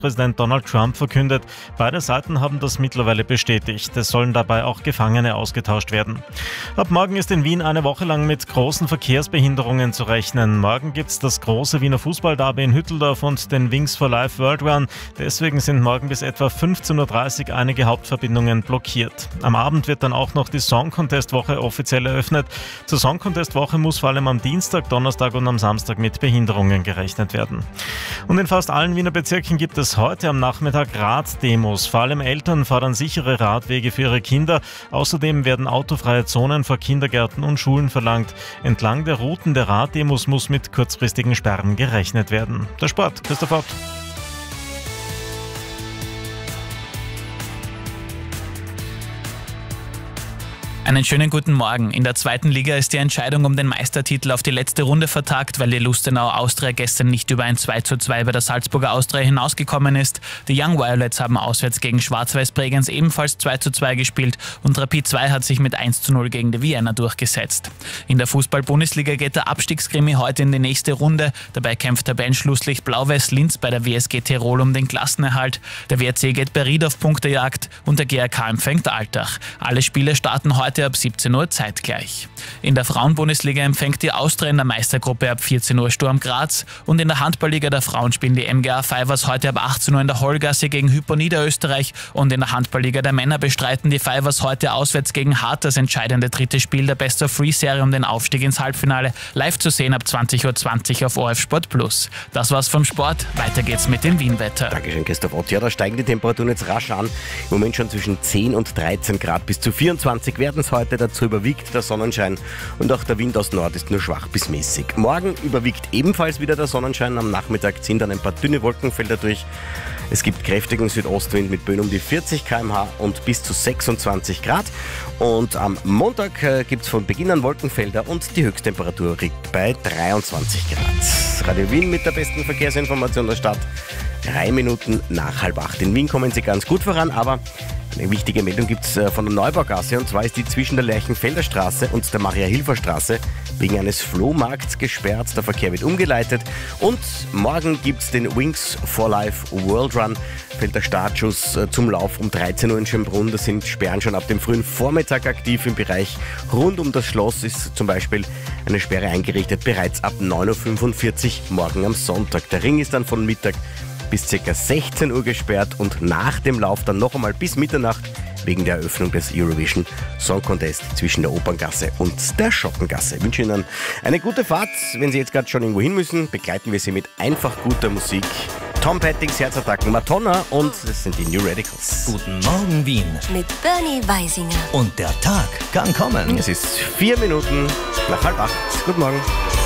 Präsident Donald Trump verkündet. Beide Seiten haben das mittlerweile bestätigt. Es sollen dabei auch Gefangene ausgetauscht werden. Ab morgen ist in Wien eine Woche lang mit großen Verkehrsbehinderungen zu rechnen. Morgen gibt es das große Wiener Fußballderby in Hütteldorf und den Wings for Life World Run. Deswegen sind morgen bis etwa 15.30 Uhr einige Hauptverbindungen blockiert. Am Abend wird dann auch noch die Song Contest Woche offiziell eröffnet. Zur Song Contest Woche muss vor allem am Dienstag, Donnerstag und am Samstag mit Behinderungen gerechnet werden. Und in fast allen Wiener Bezirken gibt es heute am Nachmittag Raddemos. Vor allem Eltern fordern sichere Radwege für ihre Kinder. Außerdem werden autofreie Zonen vor Kindergärten und Schulen verlangt. Entlang der Routen der Raddemos muss mit kurzfristigen Sperren gerechnet werden. Der Sport, Christoph Ott. Einen schönen guten Morgen. In der zweiten Liga ist die Entscheidung um den Meistertitel auf die letzte Runde vertagt, weil die Lustenau Austria gestern nicht über ein 2:2 bei der Salzburger Austria hinausgekommen ist. Die Young Violets haben auswärts gegen Schwarz-Weiß Bregenz ebenfalls 2:2 gespielt und Rapid 2 hat sich mit 1:0 gegen die Vienna durchgesetzt. In der Fußball-Bundesliga geht der Abstiegskrimi heute in die nächste Runde. Dabei kämpft Tabellenschlusslicht Blau-Weiß Linz bei der WSG Tirol um den Klassenerhalt. Der WRC geht bei Ried auf Punktejagd und der GRK empfängt Altach. Alle Spiele starten heute ab 17 Uhr zeitgleich. In der Frauen-Bundesliga empfängt die Austria in der Meistergruppe ab 14 Uhr Sturm Graz und in der Handballliga der Frauen spielen die MGA Fivers heute ab 18 Uhr in der Hollgasse gegen Hypo Niederösterreich und in der Handballliga der Männer bestreiten die Fivers heute auswärts gegen Hart das entscheidende dritte Spiel der Best-of-3-Serie um den Aufstieg ins Halbfinale. Live zu sehen ab 20:20 Uhr auf ORF Sport Plus. Das war's vom Sport. Weiter geht's mit dem Wien-Wetter. Dankeschön, Christoph Ott. Ja, da steigen die Temperaturen jetzt rasch an. Im Moment schon zwischen 10 und 13 Grad. Bis zu 24 werden es heute. Dazu überwiegt der Sonnenschein und auch der Wind aus Nord ist nur schwach bis mäßig. Morgen überwiegt ebenfalls wieder der Sonnenschein. Am Nachmittag ziehen dann ein paar dünne Wolkenfelder durch. Es gibt kräftigen Südostwind mit Böen um die 40 km/h und bis zu 26 Grad. Und am Montag gibt es von Beginn an Wolkenfelder und die Höchsttemperatur liegt bei 23 Grad. Radio Wien mit der besten Verkehrsinformation der Stadt. 3 Minuten nach 7:30. In Wien kommen sie ganz gut voran, aber eine wichtige Meldung gibt es von der Neubaugasse, und zwar ist die zwischen der Lerchenfelder Straße und der Maria-Hilfer-Straße wegen eines Flohmarkts gesperrt. Der Verkehr wird umgeleitet und morgen gibt es den Wings for Life World Run. Fällt der Startschuss zum Lauf um 13 Uhr in Schönbrunn. Da sind Sperren schon ab dem frühen Vormittag aktiv. Im Bereich rund um das Schloss ist zum Beispiel eine Sperre eingerichtet, bereits ab 9:45 Uhr morgen am Sonntag. Der Ring ist dann von Mittag bis ca. 16 Uhr gesperrt und nach dem Lauf dann noch einmal bis Mitternacht wegen der Eröffnung des Eurovision Song Contest zwischen der Operngasse und der Schottengasse. Ich wünsche Ihnen eine gute Fahrt. Wenn Sie jetzt gerade schon irgendwo hin müssen, begleiten wir Sie mit einfach guter Musik. Tom Pettings Herzattacken, Madonna und das sind die New Radicals. Guten Morgen Wien mit Bernie Weisinger. Und der Tag kann kommen. Es ist 4 Minuten nach 7:30. Guten Morgen.